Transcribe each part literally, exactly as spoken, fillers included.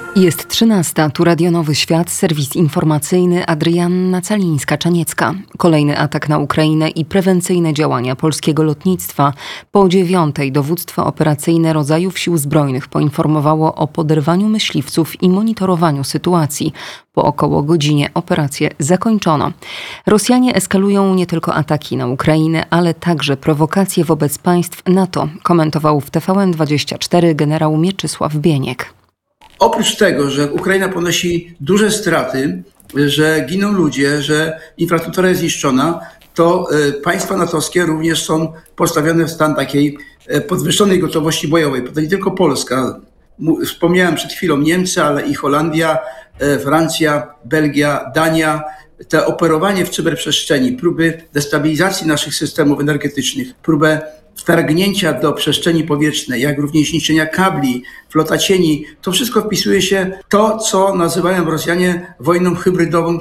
Jest trzynasta, tu Radio Nowy Świat, serwis informacyjny Adrianna Calińska-Czaniecka. Kolejny atak na Ukrainę i prewencyjne działania polskiego lotnictwa. Po dziewiątej dowództwo operacyjne rodzajów sił zbrojnych poinformowało o poderwaniu myśliwców i monitorowaniu sytuacji. Po około godzinie operację zakończono. Rosjanie eskalują nie tylko ataki na Ukrainę, ale także prowokacje wobec państw NATO, komentował w T V N dwadzieścia cztery generał Mieczysław Bieniek. Oprócz tego, że Ukraina ponosi duże straty, że giną ludzie, że infrastruktura jest zniszczona, to państwa natowskie również są postawione w stan takiej podwyższonej gotowości bojowej. To nie tylko Polska. Wspomniałem przed chwilą Niemcy, ale i Holandia, Francja, Belgia, Dania. To operowanie w cyberprzestrzeni, próby destabilizacji naszych systemów energetycznych, próbę wtargnięcia do przestrzeni powietrznej, jak również niszczenia kabli, flota cieni, to wszystko wpisuje się w to, co nazywają Rosjanie wojną hybrydową.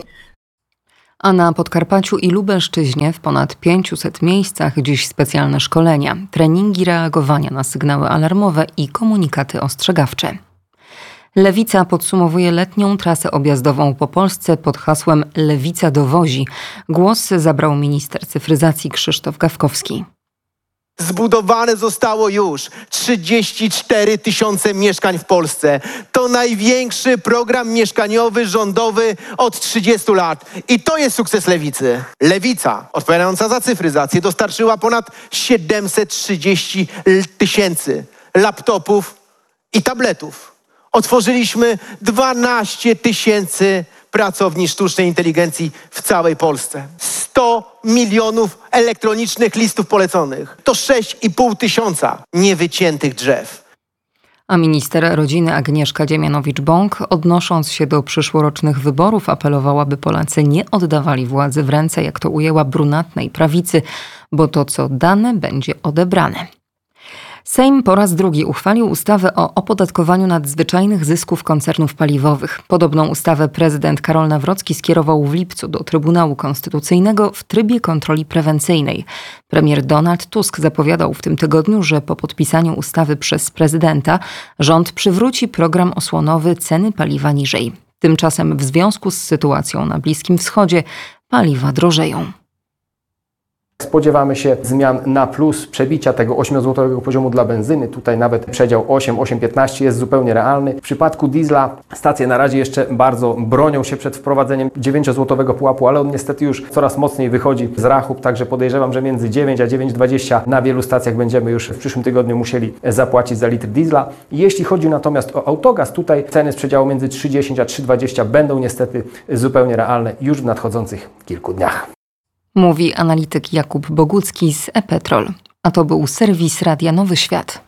A na Podkarpaciu i Lubelszczyźnie w ponad pięciuset miejscach dziś specjalne szkolenia, treningi reagowania na sygnały alarmowe i komunikaty ostrzegawcze. Lewica podsumowuje letnią trasę objazdową po Polsce pod hasłem Lewica dowozi. Głos zabrał minister cyfryzacji Krzysztof Gawkowski. Zbudowane zostało już trzydzieści cztery tysiące mieszkań w Polsce. To największy program mieszkaniowy rządowy od trzydziestu lat. I to jest sukces Lewicy. Lewica, odpowiadająca za cyfryzację, dostarczyła ponad siedemset trzydzieści tysięcy laptopów i tabletów. Otworzyliśmy dwanaście tysięcy pracowni sztucznej inteligencji w całej Polsce. sto milionów elektronicznych listów poleconych. To sześć i pół tysiąca niewyciętych drzew. A minister rodziny Agnieszka Dziemianowicz-Bąk, odnosząc się do przyszłorocznych wyborów, apelowała, by Polacy nie oddawali władzy w ręce, jak to ujęła, brunatnej prawicy, bo to, co dane, będzie odebrane. Sejm po raz drugi uchwalił ustawę o opodatkowaniu nadzwyczajnych zysków koncernów paliwowych. Podobną ustawę prezydent Karol Nawrocki skierował w lipcu do Trybunału Konstytucyjnego w trybie kontroli prewencyjnej. Premier Donald Tusk zapowiadał w tym tygodniu, że po podpisaniu ustawy przez prezydenta rząd przywróci program osłonowy ceny paliwa niżej. Tymczasem w związku z sytuacją na Bliskim Wschodzie paliwa drożeją. Spodziewamy się zmian na plus, przebicia tego ośmiozłotowego poziomu dla benzyny. Tutaj nawet przedział osiem, osiem piętnaście jest zupełnie realny. W przypadku diesla stacje na razie jeszcze bardzo bronią się przed wprowadzeniem dziewięciozłotowego pułapu, ale on niestety już coraz mocniej wychodzi z rachub, także podejrzewam, że między dziewięć a dziewięć dwadzieścia na wielu stacjach będziemy już w przyszłym tygodniu musieli zapłacić za litr diesla. Jeśli chodzi natomiast o autogaz, tutaj ceny z przedziału między trzy dziesięć a trzy dwadzieścia będą niestety zupełnie realne już w nadchodzących kilku dniach. Mówi analityk Jakub Bogucki z e-Petrol. A to był serwis Radia Nowy Świat.